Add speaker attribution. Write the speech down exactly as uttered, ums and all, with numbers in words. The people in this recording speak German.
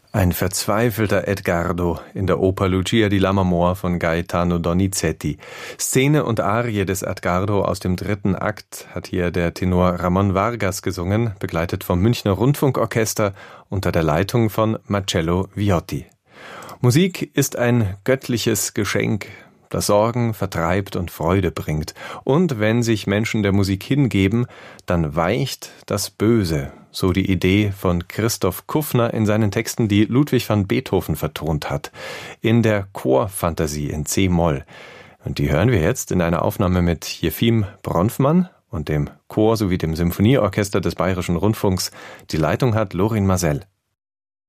Speaker 1: Ein verzweifelter Edgardo in der Oper Lucia di Lammermoor von Gaetano Donizetti. Szene und Arie des Edgardo aus dem dritten Akt hat hier der Tenor Ramon Vargas gesungen, begleitet vom Münchner Rundfunkorchester unter der Leitung von Marcello Viotti. Musik ist ein göttliches Geschenk, das Sorgen vertreibt und Freude bringt. Und wenn sich Menschen der Musik hingeben, dann weicht das Böse. So die Idee von Christoph Kuffner in seinen Texten, die Ludwig van Beethoven vertont hat. In der Chorfantasie in C-Moll. Und die hören wir jetzt in einer Aufnahme mit Jefim Bronfmann und dem Chor sowie dem Symphonieorchester des Bayerischen Rundfunks. Die Leitung hat Lorin Marcel.